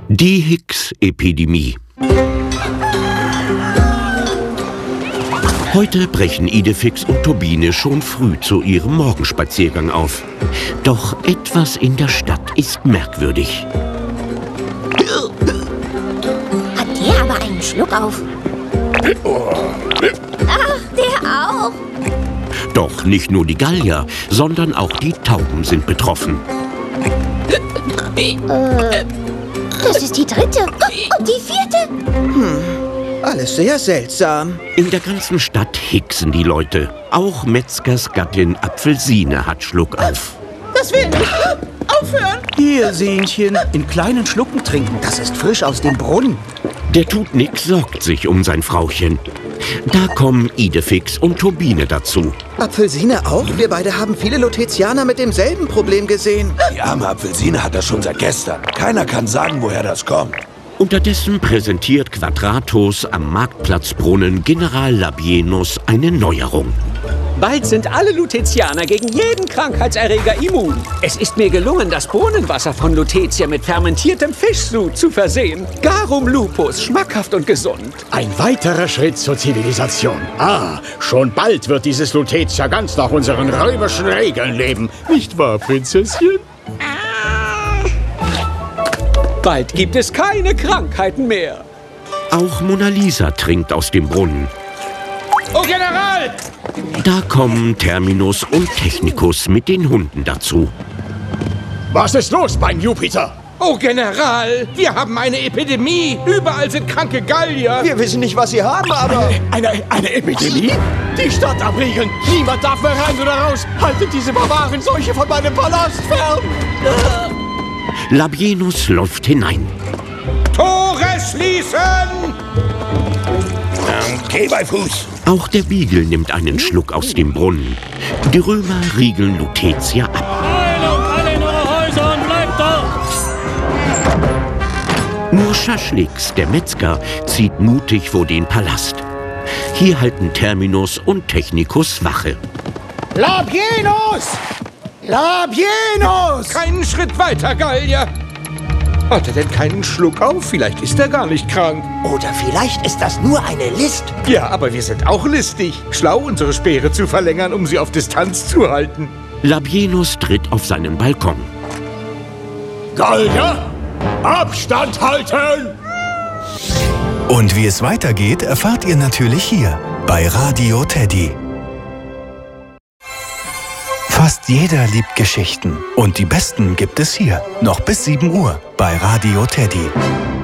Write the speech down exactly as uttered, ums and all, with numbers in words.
Die Hicks-Epidemie. Heute brechen Idefix und Turbine schon früh zu ihrem Morgenspaziergang auf. Doch etwas in der Stadt ist merkwürdig. Hat der aber einen Schluck auf? Ach, der auch. Doch nicht nur die Gallier, sondern auch die Tauben sind betroffen. Äh, das ist die dritte. Und die vierte? Hm, alles sehr seltsam. In der ganzen Stadt hicksen die Leute. Auch Metzgers Gattin Apfelsine hat Schluck auf. Das will nicht aufhören. Hier, Sehnchen, in kleinen Schlucken trinken. Das ist frisch aus dem Brunnen. Der Tutnix sorgt sich um sein Frauchen. Da kommen Idefix und Turbine dazu. Apfelsine auch? Wir beide haben viele Lutezianer mit demselben Problem gesehen. Die arme Apfelsine hat das schon seit gestern. Keiner kann sagen, woher das kommt. Unterdessen präsentiert Quadratus am Marktplatzbrunnen General Labienus eine Neuerung. Bald sind alle Lutezianer gegen jeden Krankheitserreger immun. Es ist mir gelungen, das Brunnenwasser von Lutetia mit fermentiertem Fischsud zu versehen. Garum lupus, schmackhaft und gesund. Ein weiterer Schritt zur Zivilisation. Ah, schon bald wird dieses Lutetia ganz nach unseren räuberischen Regeln leben. Nicht wahr, Prinzesschen? Bald gibt es keine Krankheiten mehr. Auch Mona Lisa trinkt aus dem Brunnen. Oh, General! Da kommen Terminus und Technicus mit den Hunden dazu. Was ist los beim Jupiter? Oh, General! Wir haben eine Epidemie! Überall sind kranke Gallier! Wir wissen nicht, was sie haben, aber... Eine, eine, eine Epidemie? Die Stadt abriegeln! Niemand darf mehr rein oder raus! Haltet diese Barbaren-Seuche von meinem Palast fern! Labienus läuft hinein. Tore schließen! Ähm, geh bei Fuß. Auch der Beagle nimmt einen Schluck aus dem Brunnen. Die Römer riegeln Lutetia ab. Heilung, alle in eure Häuser und bleibt dort! Nur Schaschlix, der Metzger, zieht mutig vor den Palast. Hier halten Terminus und Technicus Wache. Labienus! Labienus! Keinen Schritt weiter, Gallier! Hat er denn keinen Schluck auf? Vielleicht ist er gar nicht krank. Oder vielleicht ist das nur eine List. Ja, aber wir sind auch listig. Schlau, unsere Speere zu verlängern, um sie auf Distanz zu halten. Labienus tritt auf seinen Balkon. Gallier, Abstand halten! Und wie es weitergeht, erfahrt ihr natürlich hier bei Radio Teddy. Fast jeder liebt Geschichten und die besten gibt es hier, noch bis sieben Uhr bei Radio Teddy.